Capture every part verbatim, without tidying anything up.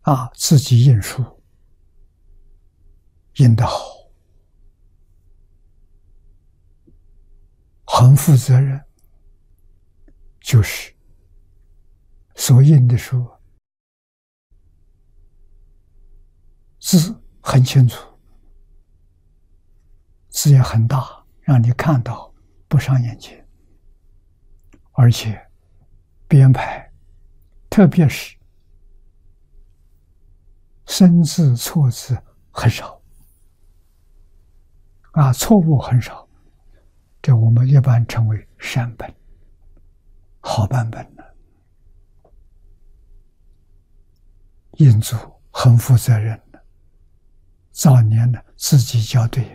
啊，自己印书印得好，很负责任，就是所印的书字很清楚，字也很大，让你看到不伤眼睛，而且编排，特别是生字错字很少啊，错误很少，这我们一般称为善本，好版本呢。印祖很负责任的，早年呢自己校对。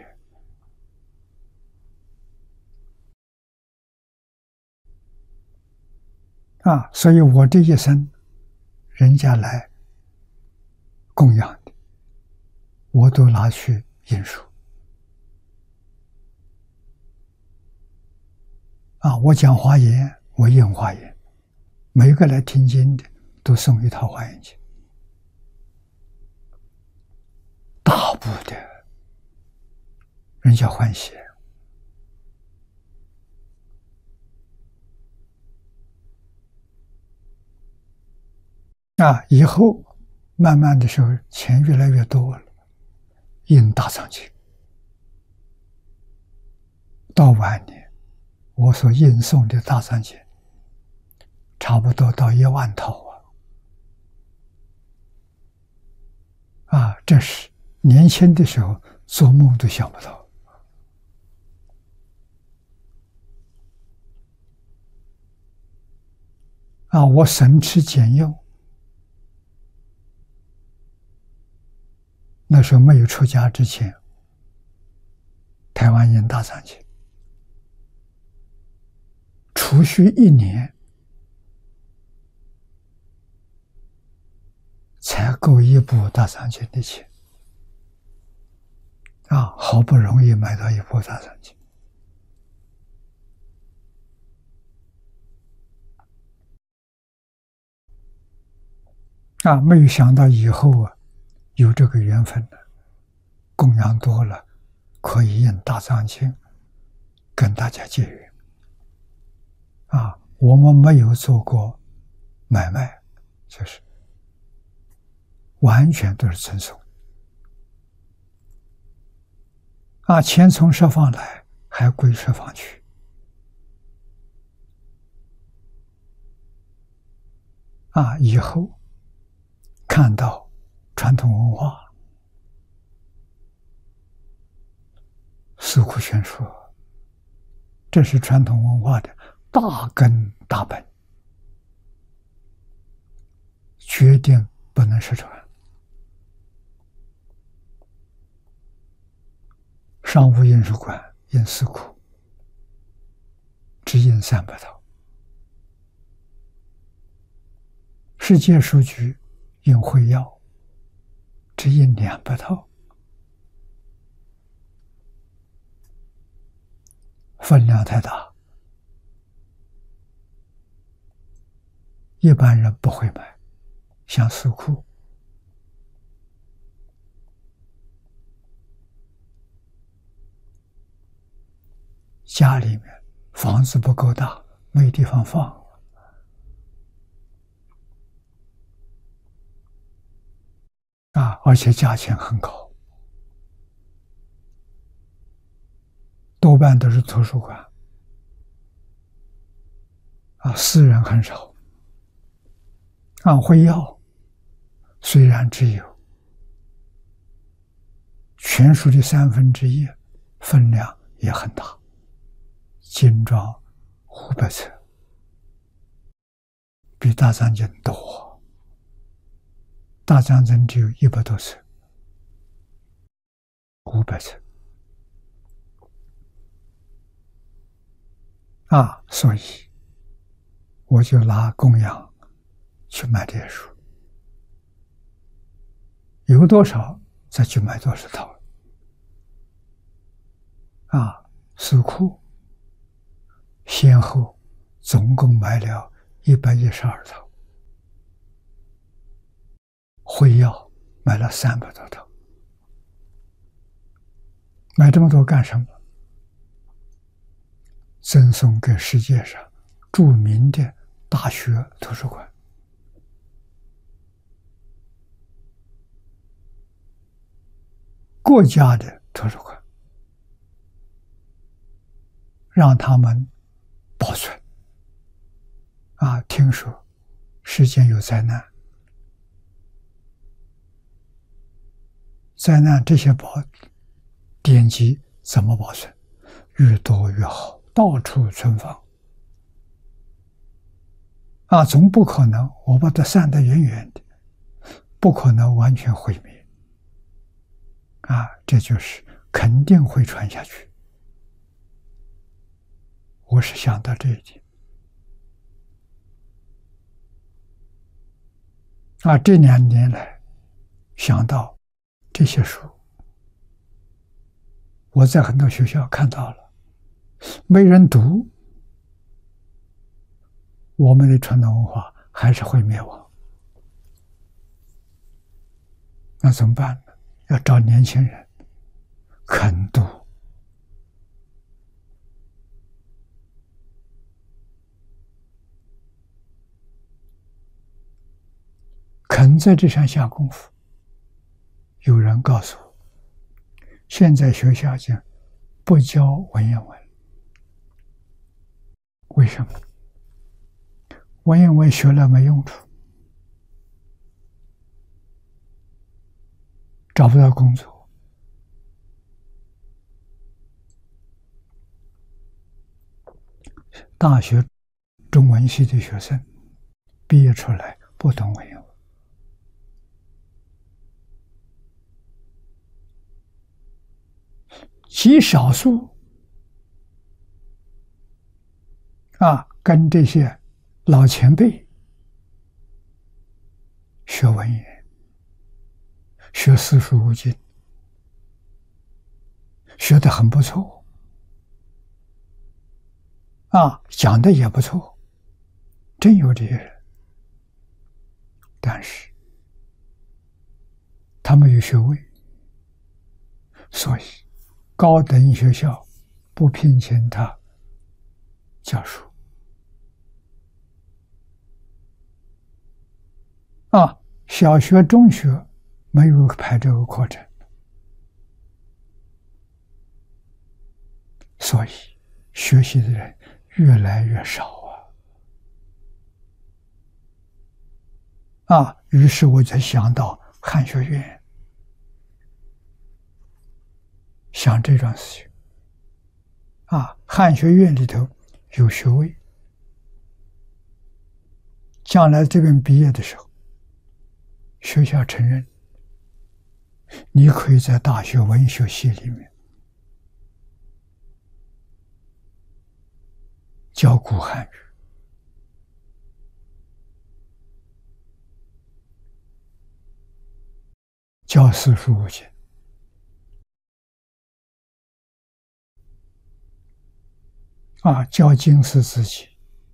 啊，所以我这一生，人家来供养的，我都拿去印书。啊，我讲华严，我印华严，每个来听经的都送一套华严经，大部的人家欢喜。啊，以后慢慢的时候，钱越来越多了，印大藏经。到晚年，我所印送的大藏经，差不多到一万套啊！啊，这是年轻的时候做梦都想不到。啊，我省吃俭用。那时候没有出家之前，台湾印大藏经，储蓄一年才够一部大藏经的钱啊！好不容易买到一部大藏经，啊，没有想到以后啊，有这个缘分的，供养多了，可以印大藏经，跟大家结缘。啊，我们没有做过买卖，就是完全都是赠送。啊，钱从设方来，还归设方去。啊，以后看到传统文化，四库全书，这是传统文化的大根大本，决定不能失传。商务印书馆印四库，只印三百套；世界书局印会要，只印两百套，分量太大，一般人不会买。像四库，家里面房子不够大，没地方放，啊，而且价钱很高，多半都是图书馆，啊，私人很少。啊，会要虽然只有全书的三分之一，分量也很大，精装五百册，比大藏经多。大藏经只有一百多册，五百册啊，所以我就拿供养去买这些书，有多少再去买多少套。啊，四库先后总共买了一百一十二套， 会药买了三百多套，买这么多干什么？赠送给世界上著名的大学图书馆。国家的图书馆，让他们保存。啊，听说世间有灾难，灾难这些宝典籍怎么保存？越多越好，到处存放。啊，总不可能我把它散得远远的，不可能完全毁灭。啊，这就是肯定会传下去。我是想到这一点。啊，这两年来想到这些书，我在很多学校看到了，没人读，我们的传统文化还是会灭亡。那怎么办呢？要找年轻人肯读。肯在这上下功夫。有人告诉我，现在学校已经不教文言文，为什么？文言文学了没用处，找不到工作。大学中文系的学生毕业出来不懂文言文，极少数啊，跟这些老前辈学文言，学四书五经，学得很不错啊，讲的也不错，真有这些人。但是他没有学位，所以高等学校不聘请他教书啊，小学、中学没有排这个课程，所以学习的人越来越少啊！啊，于是我才想到汉学院，想这桩事情啊，汉学院里头有学位，将来这边毕业的时候，学校承认你可以在大学文学系里面教古汉语，教四书五经，啊，教经史子集。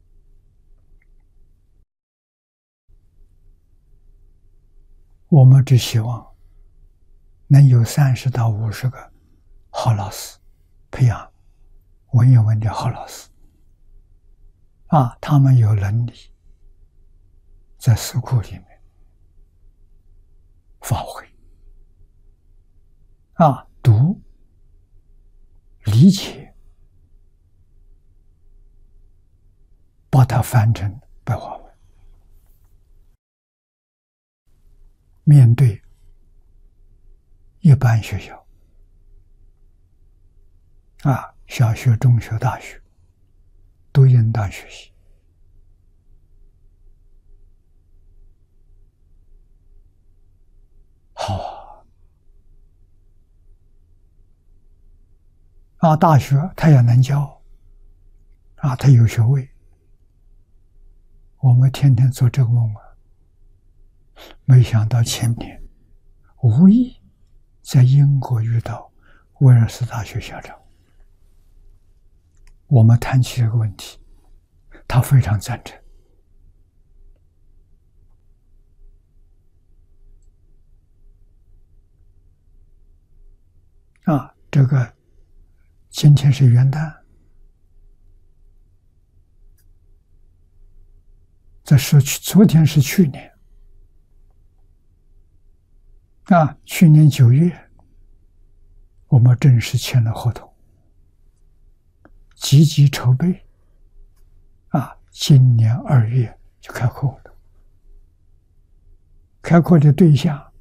我们只希望能有三十到五十个好老师，培养文言文的好老师啊，他们有能力在书库里面发挥啊，读、理解，把它翻成白话文，面对一般学校啊，小学、中学、大学都应当学习。好啊！啊，大学他也能教啊，他有学位。我们天天做这个梦啊，没想到前年无意在英国遇到威尔斯大学校长，我们谈起这个问题，他非常赞成啊，这个今天是元旦，这是去昨天是去年啊，去年九月，我们正式签了合同，积极筹备啊，今年二月就开课了。开课的对象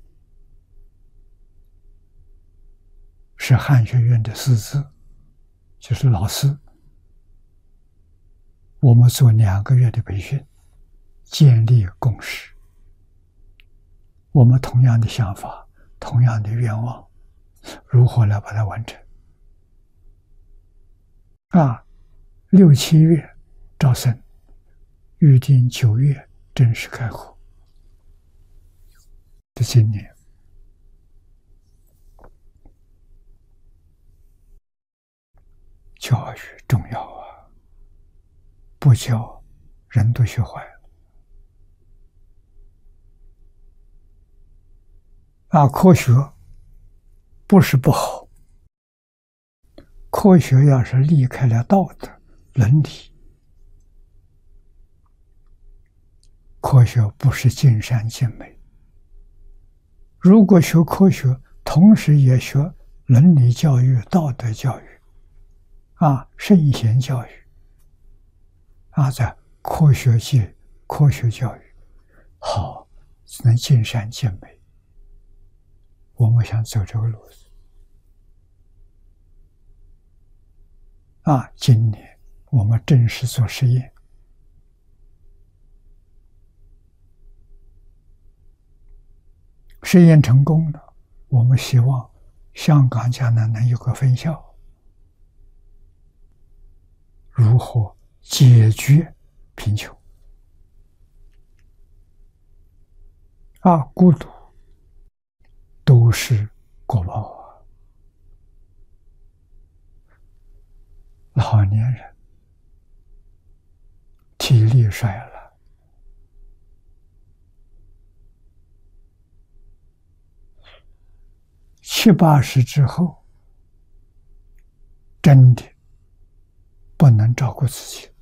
是汉学院的师资，就是老师。我们做两个月的培训，建立共识。我们同样的想法，同样的愿望，如何来把它完成？啊，六七月招生，预定九月正式开课。这今年，教育重要啊，不教人都学坏了。啊，科学不是不好，科学要是离开了道德伦理，科学不是尽善尽美。如果学科学，同时也学伦理教育、道德教育，啊，圣贤教育，啊，在科学界、科学教育，好，能尽善尽美。我们想走这个路子。啊，今年我们正式做实验，实验成功了，我们希望香港将来能有个分校，如何解决贫穷？啊，孤独都是果报啊！老年人体力衰了，七八十之后，真的不能照顾自己，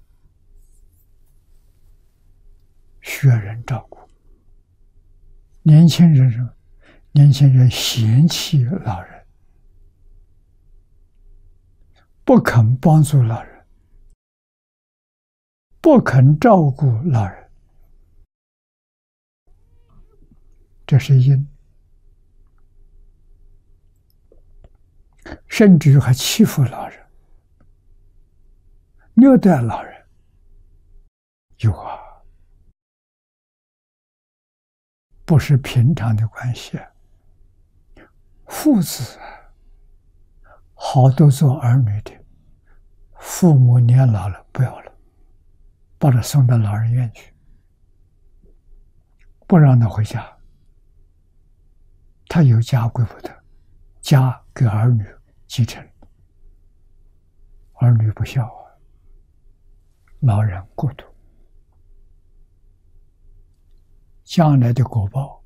需要人照顾。年轻人，年轻人嫌弃老人，不肯帮助老人，不肯照顾老人，这是因。甚至于还欺负老人，虐待老人，有啊，不是平常的关系啊。父子啊，好多做儿女的，父母年老了不要了，把他送到老人院去，不让他回家，他有家归不得，家给儿女继承，儿女不孝啊，老人孤独，将来的果报，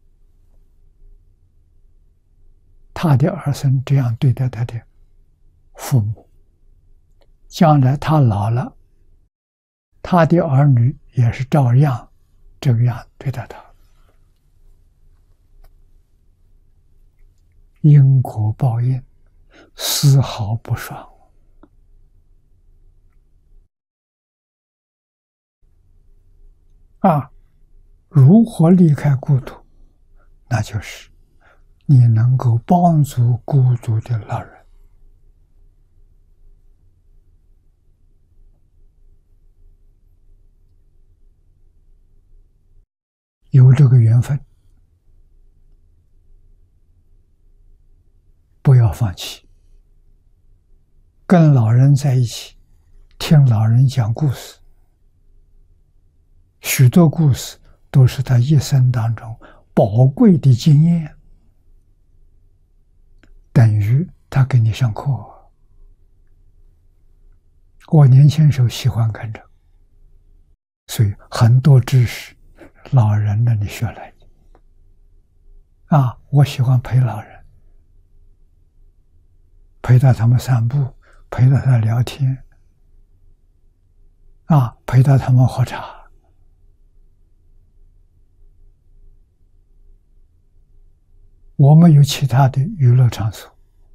他的儿孙这样对待他的父母，将来他老了，他的儿女也是照样这个样对待他，因果报应，丝毫不爽。啊，如何离开孤独？那就是你能够帮助孤独的老人。有这个缘分，不要放弃，跟老人在一起，听老人讲故事，许多故事都是他一生当中宝贵的经验，等于他给你上课。我年轻时候喜欢看这个，所以很多知识老人那里学来的。啊，我喜欢陪老人， 陪到他们散步，陪到他聊天，啊，陪到他们喝茶。我们有其他的娱乐场所，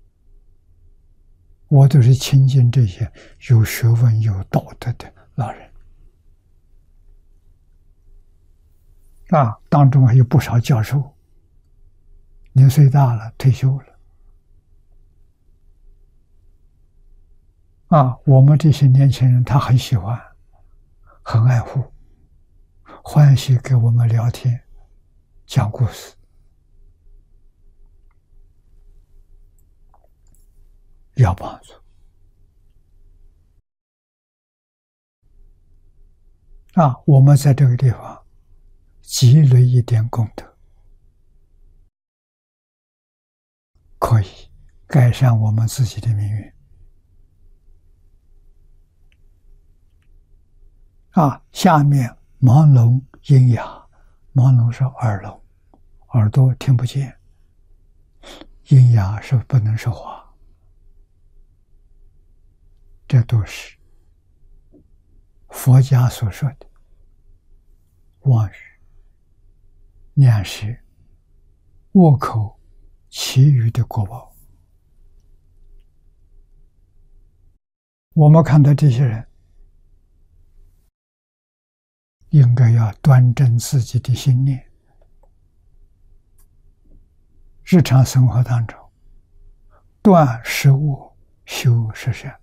我都是亲近这些有学问、有道德的老人。啊，当中还有不少教授，年岁大了，退休了。啊，我们这些年轻人，他很喜欢，很爱护，欢喜给我们聊天，讲故事。要帮助啊！我们在这个地方积累一点功德，可以改善我们自己的命运啊！下面盲聋喑哑，盲聋是耳聋，耳朵听不见；喑哑是不能说话。这都是佛家所说的妄语、念舌、恶口、绮语的果报。我们看到这些人，应该要端正自己的心念，日常生活当中断食恶，修十善。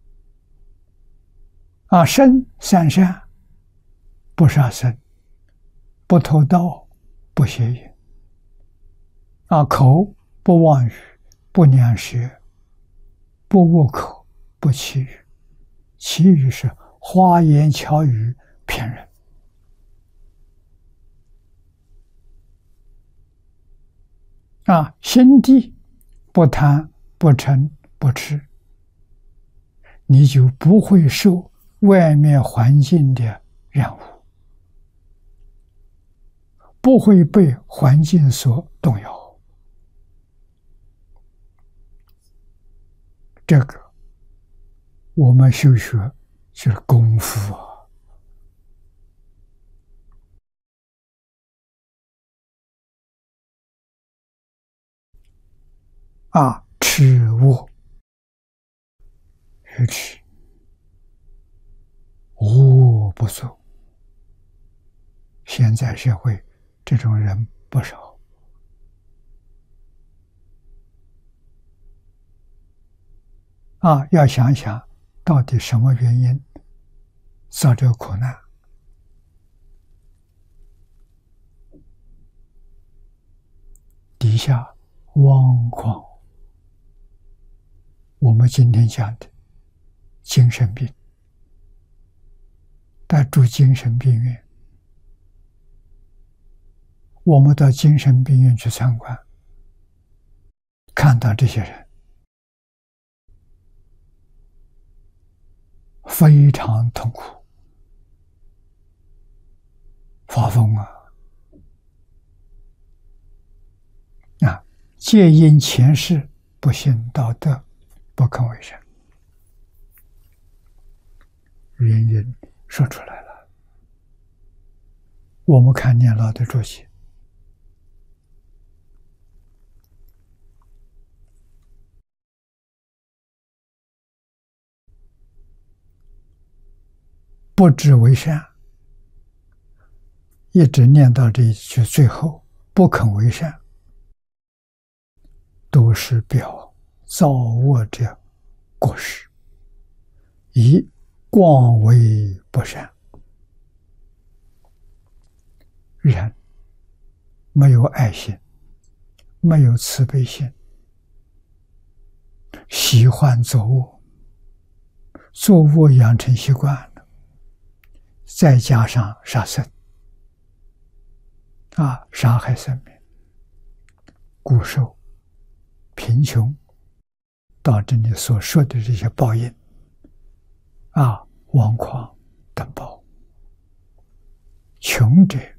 啊，身三善：不杀生，不偷盗，不邪淫。啊，口不妄语，不念舌，不恶口，不绮语。绮语是花言巧语骗人。啊，心地不贪，不嗔，不痴，你就不会受外面环境的染污，不会被环境所动摇。这个我们修学就是功夫啊！啊，耻恶愚痴，无恶不作。现在社会这种人不少。啊，要想想到底什么原因造这个苦难。底下妄狂，我们今天讲的精神病，带住精神病院，我们到精神病院去参观，看到这些人非常痛苦，发疯啊！啊，皆因前世不信道德，不肯为善。原因说出来了。我们看念老的注解，不知为善，一直念到这一句最后，不肯为善，都是表造恶者过失，以广为不善。人没有爱心，没有慈悲心，喜欢作恶，作恶养成习惯了，再加上杀生啊，杀害生命，骨瘦、贫穷，导致你所说的这些报应啊，妄狂等报。穷者